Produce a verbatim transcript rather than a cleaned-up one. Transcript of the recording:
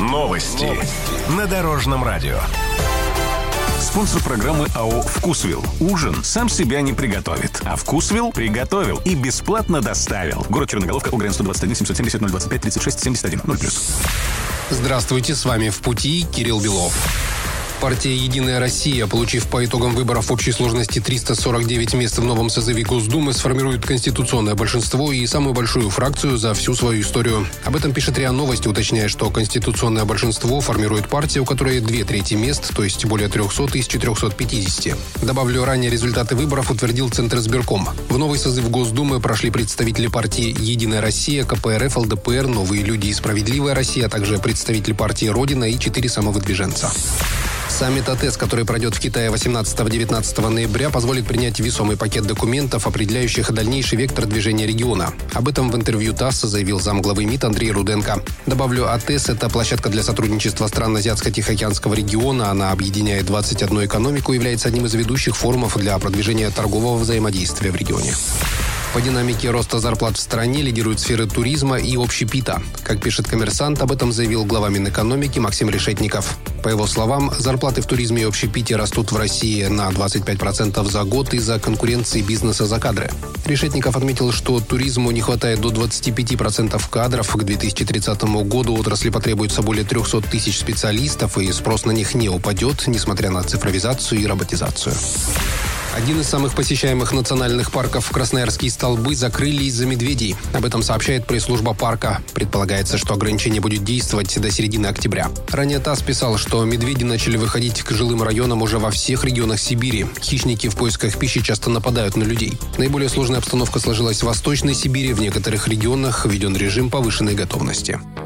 Новости на Дорожном радио. Спонсор программы АО «Вкусвилл». Ужин сам себя не приготовит, а «Вкусвилл» приготовил и бесплатно доставил. Город Черноголовка, УГРН сто двадцать один семьсот семьдесят ноль двадцать пять тридцать шесть семьдесят один ноль плюс. Здравствуйте, с вами «В пути» Кирилл Белов. Партия «Единая Россия», получив по итогам выборов в общей сложности триста сорок девять мест в новом созыве Госдумы, сформирует конституционное большинство и самую большую фракцию за всю свою историю. Об этом пишет РИА Новости, уточняя, что конституционное большинство формирует партия, у которой две трети мест, то есть более трехсот из четырехсот пятидесяти. Добавлю, ранее результаты выборов утвердил Центризбирком. В новый созыв Госдумы прошли представители партии «Единая Россия», КПРФ, ЛДПР, «Новые люди» и «Справедливая Россия», а также представители партии «Родина» и четыре самовыдвиженца. Саммит АТЭС, который пройдет в Китае восемнадцатого-девятнадцатого ноября, позволит принять весомый пакет документов, определяющих дальнейший вектор движения региона. Об этом в интервью ТАСС заявил замглавы МИД Андрей Руденко. Добавлю, АТЭС – это площадка для сотрудничества стран Азиатско-Тихоокеанского региона. Она объединяет двадцать одну экономику и является одним из ведущих форумов для продвижения торгового взаимодействия в регионе. По динамике роста зарплат в стране лидируют сферы туризма и общепита. Как пишет «Коммерсант», об этом заявил глава Минэкономики Максим Решетников. По его словам, зарплаты в туризме и общепите растут в России на двадцать пять процентов за год из-за конкуренции бизнеса за кадры. Решетников отметил, что туризму не хватает до двадцати пяти процентов кадров. К две тысячи тридцатому году отрасли потребуется более трехсот тысяч специалистов, и спрос на них не упадет, несмотря на цифровизацию и роботизацию. Один из самых посещаемых национальных парков, Красноярские Столбы, закрыли из-за медведей. Об этом сообщает пресс-служба парка. Предполагается, что ограничение будет действовать до середины октября. Ранее ТАСС писал, что медведи начали выходить к жилым районам уже во всех регионах Сибири. Хищники в поисках пищи часто нападают на людей. Наиболее сложная обстановка сложилась в Восточной Сибири. В некоторых регионах введен режим повышенной готовности.